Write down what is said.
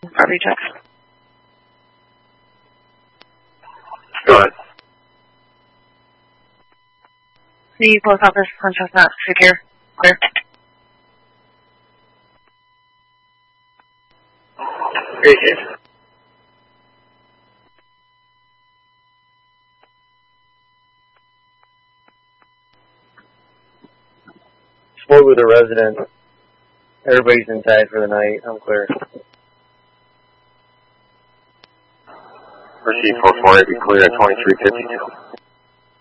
property checks. Go ahead. The post office on Chestnut, secure, clear. Great case. Spoke with a resident. Everybody's inside for the night. I'm clear. Proceed 448, be clear at 2352.